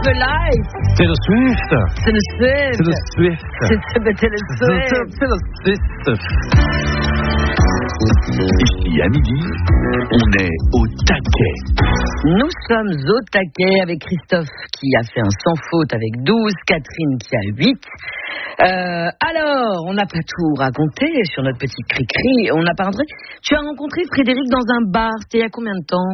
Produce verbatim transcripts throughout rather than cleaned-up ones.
the light. Taylor Swift. Taylor Swift. Taylor Swift. C'est Taylor Swift. Taylor Swift. Ici, à midi, on est au taquet. Nous sommes au taquet avec Christophe qui a fait un sans faute avec douze, Catherine qui a huit. Euh, alors, on n'a pas tout raconté sur notre petit cri-cri. On n'a pas rentré. Tu as rencontré Frédéric dans un bar. C'était il y a combien de temps?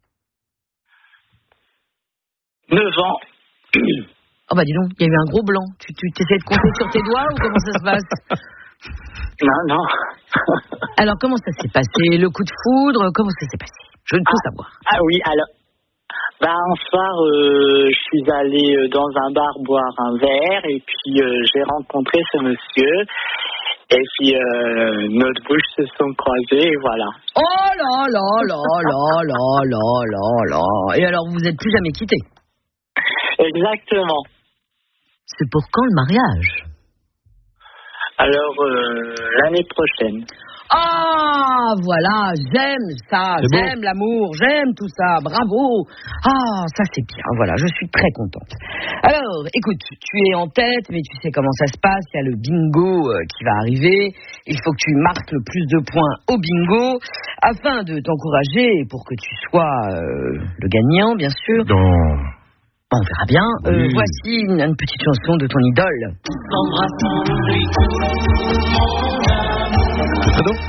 neuf ans. Oh bah dis donc, il y a eu un gros blanc. Tu, tu essaies de compter sur tes doigts ou comment ça se passe? Non, non. Alors, comment ça s'est passé? Le coup de foudre, comment ça s'est passé? Je veux tout ah, savoir. Ah oui, alors... Bah, un soir, euh, je suis allée dans un bar boire un verre et puis euh, j'ai rencontré ce monsieur et puis euh, nos bouches se sont croisées et voilà. Oh là là là là là là là là. Et alors, vous vous êtes plus jamais quittés? Exactement. C'est pour quand le mariage? Alors, euh, l'année prochaine. Ah, voilà, j'aime ça, c'est j'aime beau. l'amour, j'aime tout ça, bravo. Ah, ça c'est bien, voilà, je suis très contente. Alors, écoute, tu es en tête, mais tu sais comment ça se passe, il y a le bingo euh, qui va arriver, il faut que tu marques le plus de points au bingo, afin de t'encourager, pour que tu sois euh, le gagnant, bien sûr. Dans... On verra bien. Oui. Euh, voici une, une petite chanson de ton idole. C'est donc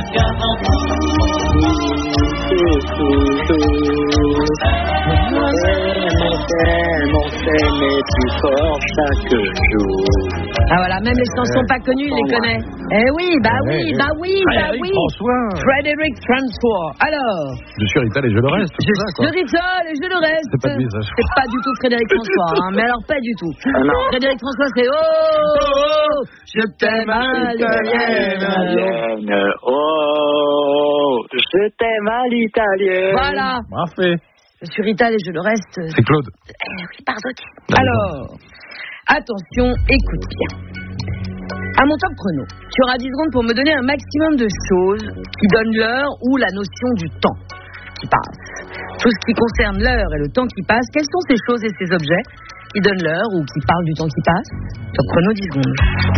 On s'aimait plus fort chaque jour. Ah voilà, même les chansons pas connues, il les connaît. Eh oui, bah oui, bah oui, bah Frédéric oui. François. Frédéric François. Alors, Je suis Rital et je le reste. je c'est ça, quoi. suis Rital et je le reste. C'est pas lui, ça, je C'est pas du tout Frédéric François, hein, mais alors pas du tout. Ah non. Frédéric François, c'est oh, oh, je t'aime à l'italienne. Italienne. Oh, je t'aime à l'italienne. Voilà, Parfait. je suis Rital et je le reste. C'est Claude. Eh oui, pardon. Alors, attention, écoute bien. À mon top chrono, tu auras dix secondes pour me donner un maximum de choses qui donnent l'heure ou la notion du temps qui passe. Tout ce qui concerne l'heure et le temps qui passe, quelles sont ces choses et ces objets qui donnent l'heure ou qui parlent du temps qui passe? Top chrono, dix secondes.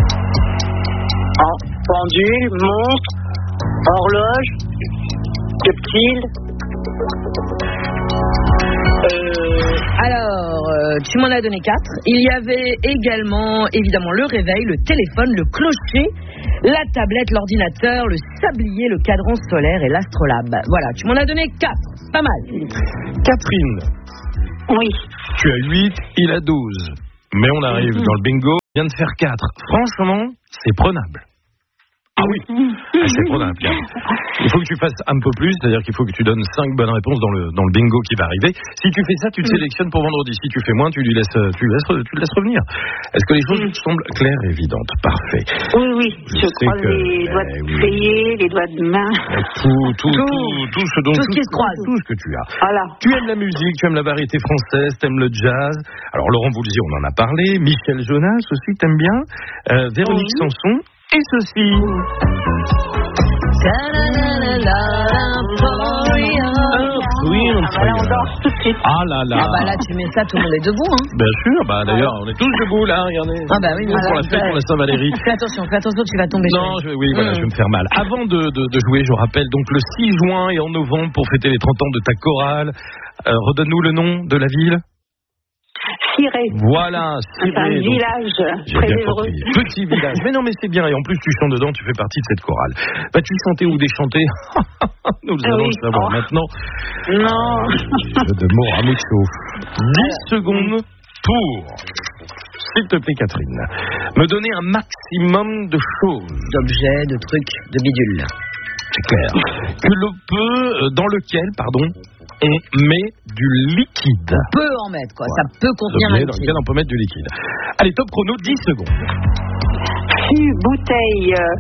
En pendule, montre, horloge, reptile. Euh, Alors, euh, tu m'en as donné quatre. Il y avait également, évidemment, le réveil, le téléphone, le clocher, la tablette, l'ordinateur, le sablier, le cadran solaire et l'astrolabe. Voilà, tu m'en as donné quatre. Pas mal. Catherine, oui. tu as huit, il a douze. Mais on arrive Mhm. dans le bingo, il vient de faire quatre. Franchement, c'est prenable. Ah oui, ah, c'est prenable. Bien. Il faut que tu fasses un peu plus, c'est-à-dire qu'il faut que tu donnes cinq bonnes réponses dans le, dans le bingo qui va arriver. Si tu fais ça, tu te sélectionnes pour vendredi. Si tu fais moins, tu lui laisses, tu lui laisses, tu le laisses revenir. Est-ce que les choses te semblent claires et évidentes? Parfait. Oui, oui, Je je, sais croise que- les doigts eh de oui. pied, les doigts de main. Tout, tout, tout, Tout. tout ce dont Tout ce qui se croise. tout ce que tu as. Voilà. Tu aimes la musique, tu aimes la variété française, tu aimes le jazz. Alors Laurent Voulzy, on en a parlé. Michel Jonas aussi, t'aimes bien. Euh, Véronique Oui. Sanson. Et ceci. Oui, on Ah, bah là, on danse tout de suite. Ah là là. Ah bah là, tu mets ça, tout le monde est debout, hein. Bien sûr, bah d'ailleurs, on est tous debout là, regardez. Ah bah oui, Pour voilà. la fête, pour la Saint-Valérie. Fais attention, fais attention, tu vas tomber. Non, je, oui, voilà, Mmh. je vais me faire mal. Avant de, de, de jouer, je rappelle donc le six juin et en novembre pour fêter les trente ans de ta chorale. Euh, redonne-nous le nom de la ville. Ciré. Voilà, C'est un Ciré. Donc, village j'ai très bien heureux. compris. Petit village. Mais non, mais c'est bien. Et en plus, tu chantes dedans, tu fais partie de cette chorale. Vas-tu chanter ou déchanter? Nous le Ah allons oui. le savoir Oh. maintenant. Non. Jeu de mots à mucho. dix secondes pour, s'il te plaît, Catherine, me donner un maximum de choses. D'objets, de trucs, de bidules. C'est clair. Que l'on peut, euh, dans lequel, pardon, on met du liquide. On peut en mettre, quoi. Ça peut contenir un L'objet dans liquide. lequel on peut mettre du liquide. Allez, top chrono, dix secondes. Fût, bouteille, euh,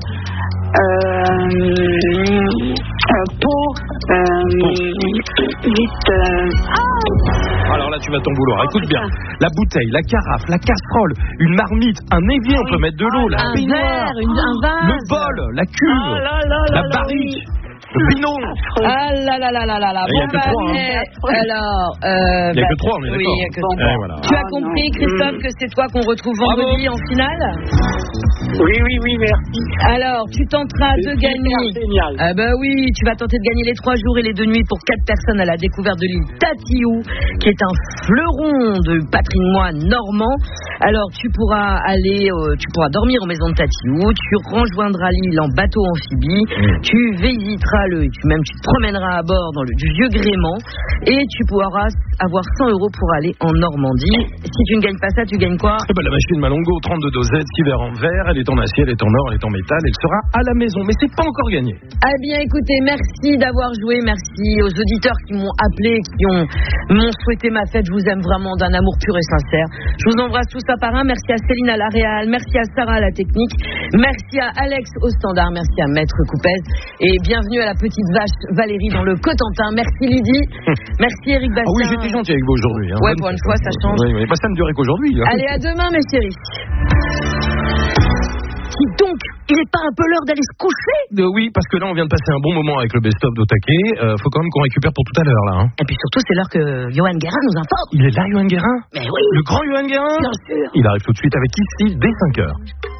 euh, euh, pot, euh, vite. Euh, ah, Alors là, tu vas t'en vouloir. Écoute bien. La bouteille, la carafe, la casserole, une marmite, un évier, on peut mettre de l'eau, la Un baignoire, verre, une, un vase. le bol, la cuve, oh là là là la là, barrique. oui. Binôme. Ah là là là là là là. Il y a Bon, que bah, trois, hein. eh, alors, euh, Il n'y a bah, que trois, on est oui, d'accord. il y a que Eh, trois. voilà. Tu as Ah, compris, non. Christophe, que c'est toi qu'on retrouve vendredi en finale? Oui, oui, oui, merci. Alors, tu tenteras C'est de super gagner. génial. Ah bah oui, tu vas tenter de gagner les trois jours et les deux nuits pour quatre personnes à la découverte de l'île Tatiou, qui est un fleuron de patrimoine normand. Alors, tu pourras aller, euh, tu pourras dormir aux maisons de Tatiou, tu rejoindras l'île en bateau amphibie, Mmh. tu visiteras le, tu, même tu te promèneras à bord dans le du vieux gréement et tu pourras avoir cent euros pour aller en Normandie. Si tu ne gagnes pas ça, tu gagnes quoi? Eh ben, la machine Malongo, trente-deux dosettes, six verres en verre, elle est en acier, elle est en or, elle est en métal, elle sera à la maison, mais c'est pas encore gagné. Eh bien, écoutez, merci d'avoir joué, merci aux auditeurs qui m'ont appelé, qui ont m'ont souhaité ma fête. Je vous aime vraiment d'un amour pur et sincère. Je vous embrasse tous un par un. Merci à Céline à la réal, merci à Sarah à la technique, merci à Alex au standard, merci à Maître Coupez et bienvenue à la petite vache Valérie dans le Cotentin. Merci Lydie, merci Eric Bastien. Ah oui, j'étais gentil avec vous aujourd'hui. Hein. Ouais, pour une fois, ça change. Oui, oui. Bah, ça ne durait qu'aujourd'hui. Hein. Allez, à demain, mes chéris. Dis donc, il n'est pas un peu l'heure d'aller se coucher? Euh, oui, parce que là, on vient de passer un bon moment avec le best-of d'Otake. Euh, faut quand même qu'on récupère pour tout à l'heure, là. Hein. Et puis surtout, c'est l'heure que Johan Guérin nous informe. Il est là, Johan Guérin? Mais oui. Le grand Johan Guérin? Bien sûr. Il arrive tout de suite avec ici dès cinq heures.